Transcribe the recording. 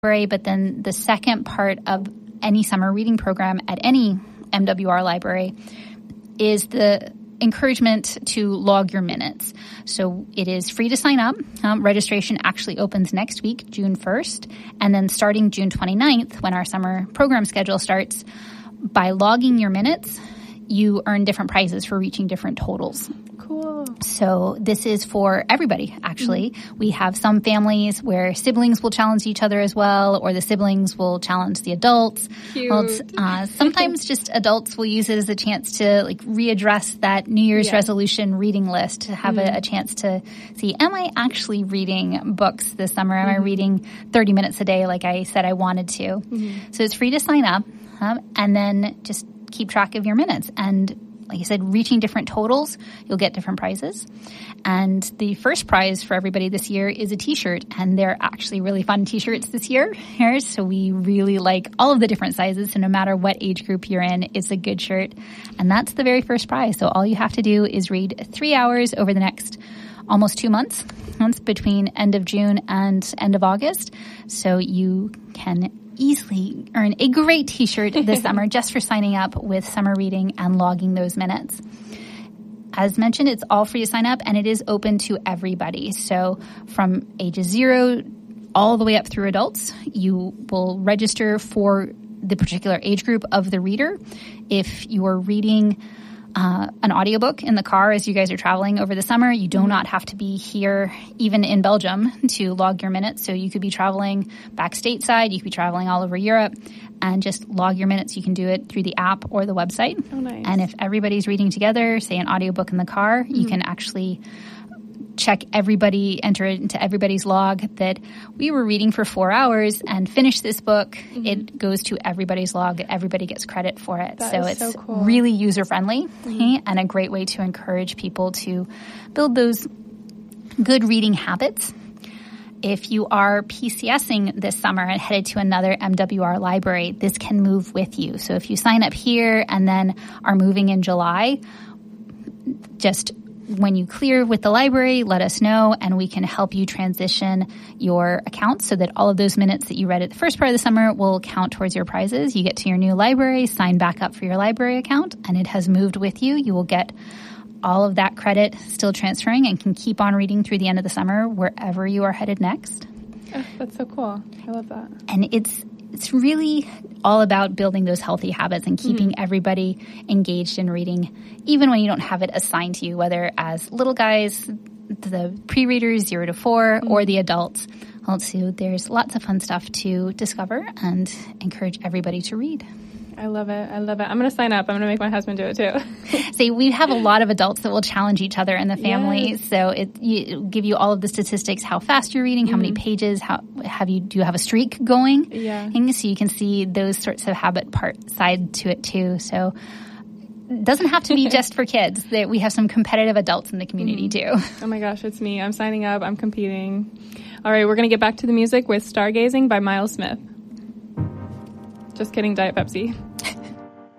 but then the second part of any summer reading program at any MWR library is the encouragement to log your minutes. So it is free to sign up. Registration actually opens next week, June 1st. And then starting June 29th, when our summer program schedule starts, by logging your minutes, you earn different prizes for reaching different totals. Cool. So this is for everybody, actually. Mm-hmm. We have some families where siblings will challenge each other as well, or the siblings will challenge the adults. Cute. Well, sometimes just adults will use it as a chance to readdress that New Year's resolution reading list, to have a chance to see, am I actually reading books this summer? Am I reading 30 minutes a day like I said I wanted to? Mm-hmm. So it's free to sign up, and then just keep track of your minutes. And like I said, reaching different totals, you'll get different prizes. And the first prize for everybody this year is a T-shirt. And they're actually really fun T-shirts this year. So we really like all of the different sizes. So no matter what age group you're in, it's a good shirt. And that's the very first prize. So all you have to do is read 3 hours over the next almost 2 months. That's between end of June and end of August. So you can easily earn a great T-shirt this summer just for signing up with summer reading and logging those minutes. As mentioned, it's all free to sign up, and it is open to everybody. So from ages 0 all the way up through adults, you will register for the particular age group of the reader. If you are reading an audiobook in the car as you guys are traveling over the summer, you do not have to be here, even in Belgium, to log your minutes. So you could be traveling back stateside, you could be traveling all over Europe, and just log your minutes. You can do it through the app or the website. Oh, nice. And if everybody's reading together, say an audiobook in the car, you can actually check everybody, enter it into everybody's log that we were reading for 4 hours and finished this book. It goes to everybody's log. Everybody gets credit for it. So it's cool. really user-friendly and a great way to encourage people to build those good reading habits. If you are PCSing this summer and headed to another MWR library, this can move with you. So if you sign up here and then are moving in July, just when you clear with the library, let us know, and we can help you transition your account so that all of those minutes that you read at the first part of the summer will count towards your prizes. You get to your new library, sign back up for your library account, and it has moved with you. You will get all of that credit still transferring and can keep on reading through the end of the summer wherever you are headed next. Oh, that's so cool. I love that. And it's really all about building those healthy habits and keeping everybody engaged in reading, even when you don't have it assigned to you, whether as little guys, the pre-readers 0 to 4, or the adults. Also, there's lots of fun stuff to discover and encourage everybody to read. I love it. I love it. I'm going to sign up. I'm going to make my husband do it too. See, we have a lot of adults that will challenge each other in the family. Yes. So it'll give you all of the statistics, how fast you're reading, how many pages, do you have a streak going? Yeah. So you can see those sorts of habit side to it too. So it doesn't have to be just for kids. We have some competitive adults in the community too. Oh my gosh, it's me. I'm signing up. I'm competing. All right, we're going to get back to the music with Stargazing by Miles Smith. Just kidding, Diet Pepsi.